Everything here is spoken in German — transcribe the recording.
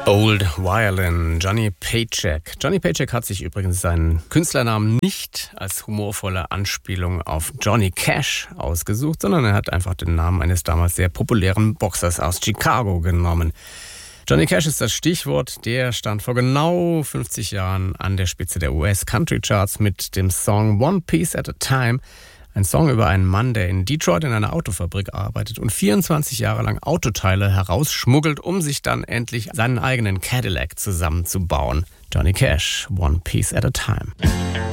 Old Violin, Johnny Paycheck. Johnny Paycheck hat sich übrigens seinen Künstlernamen nicht als humorvolle Anspielung auf Johnny Cash ausgesucht, sondern er hat einfach den Namen eines damals sehr populären Boxers aus Chicago genommen. Johnny Cash ist das Stichwort, der stand vor genau 50 Jahren an der Spitze der US-Country-Charts mit dem Song One Piece at a Time. Ein Song über einen Mann, der in Detroit in einer Autofabrik arbeitet und 24 Jahre lang Autoteile herausschmuggelt, um sich dann endlich seinen eigenen Cadillac zusammenzubauen. Johnny Cash, One Piece at a Time.